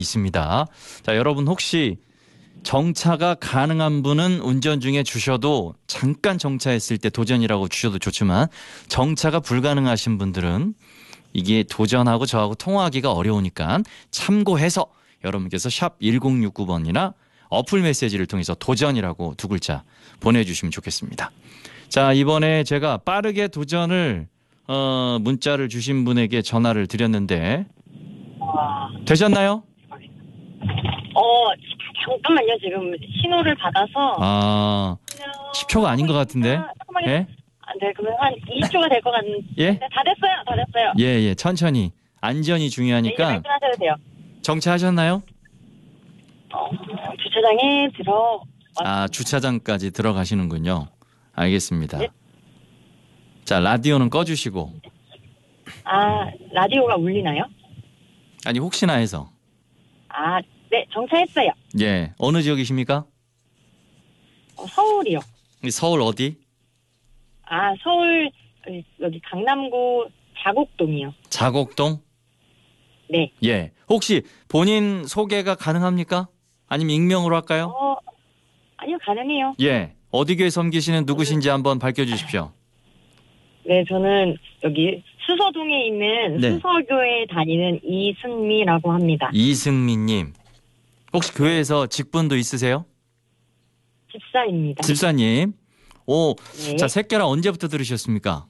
있습니다. 자, 여러분 혹시 정차가 가능한 분은 운전 중에 주셔도 잠깐 정차했을 때 도전이라고 주셔도 좋지만 정차가 불가능하신 분들은 이게 도전하고 저하고 통화하기가 어려우니까 참고해서 여러분께서 샵 1069번이나 어플 메시지를 통해서 도전이라고 두 글자 보내주시면 좋겠습니다. 자, 이번에 제가 빠르게 도전을 문자를 주신 분에게 전화를 드렸는데 되셨나요? 잠깐만요. 지금 신호를 받아서 10초가 아닌 것 같은데. 예? 네, 그러면 한 20초가 될 것 같은데. 예? 다 됐어요. 예, 천천히. 안전이 중요하니까. 네, 이제 말씀하셔도 돼요. 정차하셨나요? 주차장에 주차장까지 들어가시는군요. 알겠습니다. 네. 자, 라디오는 꺼주시고. 라디오가 울리나요? 아니, 혹시나 해서. 네, 정차했어요. 예, 어느 지역이십니까? 서울이요. 서울 어디? 서울 여기 강남구 자곡동이요. 자곡동? 네. 예. 혹시 본인 소개가 가능합니까? 아니면 익명으로 할까요? 아니요, 가능해요. 예. 어디 교회 섬기시는 누구신지 한번 밝혀주십시오. 네, 저는 여기 수서동에 있는 네. 수서교회에 다니는 이승미라고 합니다. 이승미님. 혹시 교회에서 직분도 있으세요? 집사입니다. 집사님. 네. 자, 새끼라 언제부터 들으셨습니까?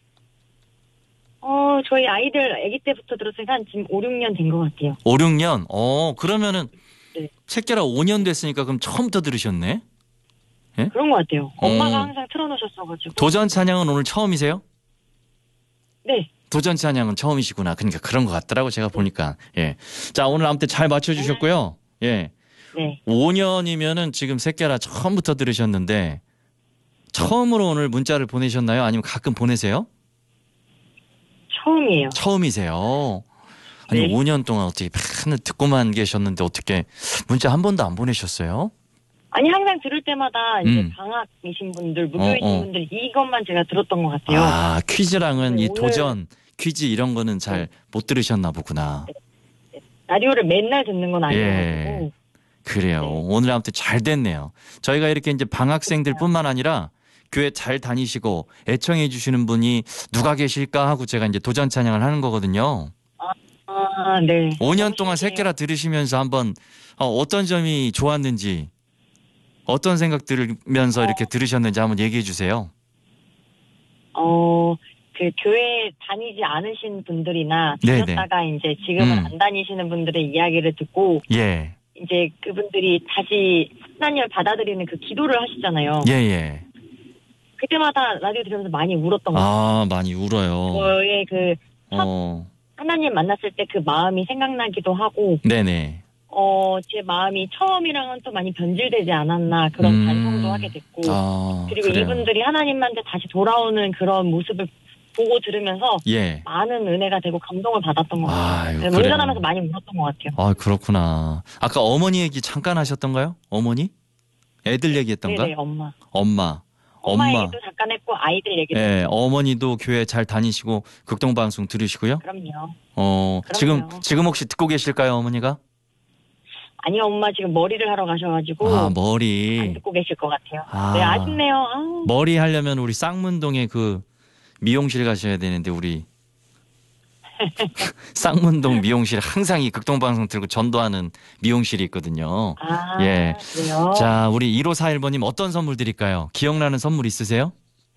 저희 아이들 아기 때부터 들었으니까 한 지금 5, 6년 된 것 같아요. 5, 6년? 그러면은 네. 새끼라 5년 됐으니까 그럼 처음부터 들으셨네? 예? 그런 것 같아요. 엄마가 항상 틀어놓으셨어가지고. 도전 찬양은 오늘 처음이세요? 네. 도전 찬양은 처음이시구나. 그러니까 그런 것 같더라고 제가 보니까. 예. 자, 오늘 아무튼 잘 맞춰주셨고요. 예. 네. 5년이면은 지금 새끼라 처음부터 들으셨는데 처음으로 오늘 문자를 보내셨나요? 아니면 가끔 보내세요? 처음이에요. 처음이세요. 아니 네. 5년 동안 어떻게 맨날 듣고만 계셨는데 어떻게 문자 한 번도 안 보내셨어요? 아니, 항상 들을 때마다 이제 방학이신 분들, 무교이신 분들 이것만 제가 들었던 것 같아요. 퀴즈랑은 이 오늘... 도전, 퀴즈 이런 거는 잘 못 들으셨나 보구나. 네. 라디오를 맨날 듣는 건 아니어가지고. 예. 그래요. 네. 오늘 아무튼 잘 됐네요. 저희가 이렇게 이제 방학생들뿐만 아니라 교회 잘 다니시고 애청해 주시는 분이 누가 계실까 하고 제가 이제 도전 찬양을 하는 거거든요. 네. 5년 동안 새끼라 들으시면서 한번 어떤 점이 좋았는지 어떤 생각 들으면서 이렇게 들으셨는지 한번 얘기해 주세요. 그 교회 다니지 않으신 분들이나 네네. 다녔다가 이제 지금은 안 다니시는 분들의 이야기를 듣고 예. 이제 그분들이 다시 하나님을 받아들이는 그 기도를 하시잖아요. 예. 그때마다 라디오 들으면서 많이 울었던 것 같아요. 많이 울어요. 저의 하나님 만났을 때 그 마음이 생각나기도 하고. 네네. 제 마음이 처음이랑은 또 많이 변질되지 않았나 그런 반성도 하게 됐고. 그리고 그래요. 이분들이 하나님한테 다시 돌아오는 그런 모습을 보고 들으면서 예. 많은 은혜가 되고 감동을 받았던 것 같아요. 그래요. 운전하면서 많이 울었던 것 같아요. 그렇구나. 아까 어머니 얘기 잠깐 하셨던가요? 어머니? 애들 얘기했던가? 네네, 엄마. 엄마 얘기도 잠깐 했고 아이들 얘기도. 예, 어머니도 교회 잘 다니시고 극동방송 들으시고요? 그럼요. 지금 혹시 듣고 계실까요, 어머니가? 아니요, 엄마 지금 머리를 하러 가셔가지고. 머리. 안 듣고 계실 것 같아요. 네, 아쉽네요. 머리 하려면 우리 쌍문동에 그 미용실 가셔야 되는데 우리 쌍문동 미용실 항상 이 극동방송 들고 전도하는 미용실이 있거든요. 예. 그래요? 자, 우리 1541번님 어떤 선물 드릴까요? 기억나는 선물 있으세요?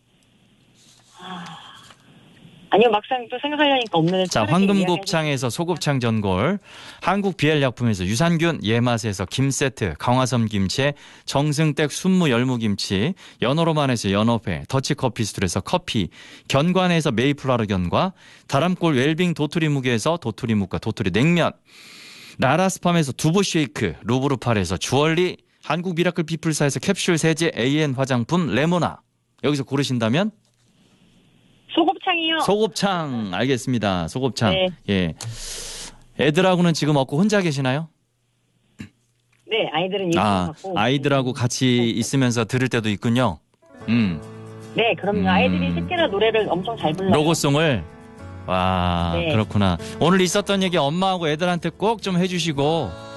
아니요, 막상 또 생각하려니까 없는데. 자, 황금곱창에서 소곱창 전골, 한국 비엘약품에서 유산균, 예맛에서 김세트, 강화섬 김치, 정승댁 순무 열무김치, 연어로만에서 연어회, 더치커피스툴에서 커피, 견관에서 메이플라르 견과, 다람골 웰빙 도토리묵에서 도토리묵과 도토리 냉면, 라라스팜에서 두부 쉐이크, 루브르팔에서 주얼리, 한국 미라클 피플사에서 캡슐 세제 AN 화장품 레모나. 여기서 고르신다면? 소곱창이요. 소곱창 알겠습니다. 소곱창. 네. 예. 애들하고는 지금 없고 혼자 계시나요? 네, 아이들은 일찍 갖고. 아이들하고 같이 있으면서 들을 때도 있군요. 네, 그럼요. 아이들이 새끼라 노래를 엄청 잘 불러요. 로고송을 와, 네. 그렇구나. 오늘 있었던 얘기 엄마하고 애들한테 꼭 좀 해주시고